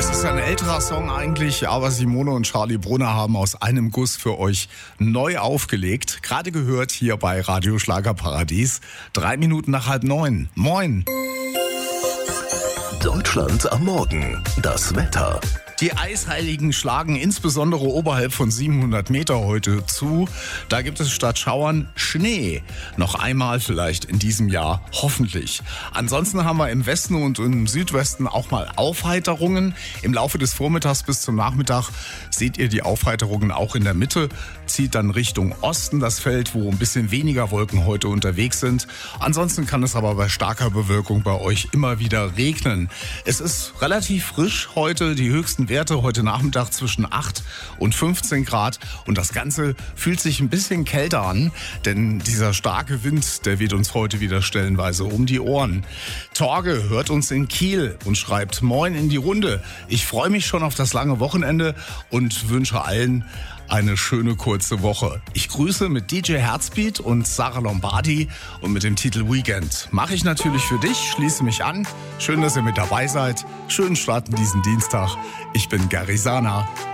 Es ist ein älterer Song eigentlich, aber Simone und Charlie Brunner haben aus einem Guss für euch neu aufgelegt. Gerade gehört hier bei Radio Schlagerparadies. 3 Minuten nach 8:30. Moin! Deutschland am Morgen. Das Wetter. Die Eisheiligen schlagen insbesondere oberhalb von 700 Meter heute zu. Da gibt es statt Schauern Schnee. Noch einmal vielleicht in diesem Jahr, hoffentlich. Ansonsten haben wir im Westen und im Südwesten auch mal Aufheiterungen. Im Laufe des Vormittags bis zum Nachmittag seht ihr die Aufheiterungen auch in der Mitte. Zieht dann Richtung Osten das Feld, wo ein bisschen weniger Wolken heute unterwegs sind. Ansonsten kann es aber bei starker Bewölkung bei euch immer wieder regnen. Es ist relativ frisch heute, die höchsten Werte heute Nachmittag zwischen 8 und 15 Grad und das Ganze fühlt sich ein bisschen kälter an, denn dieser starke Wind, der weht uns heute wieder stellenweise um die Ohren. Torge hört uns in Kiel und schreibt: Moin in die Runde. Ich freue mich schon auf das lange Wochenende und wünsche allen eine schöne kurze Woche. Ich grüße mit DJ Herzbeat und Sarah Lombardi und mit dem Titel Weekend. Mache ich natürlich für dich, schließe mich an. Schön, dass ihr mit dabei seid. Schönen Start in diesen Dienstag. Ich bin Gary Sana.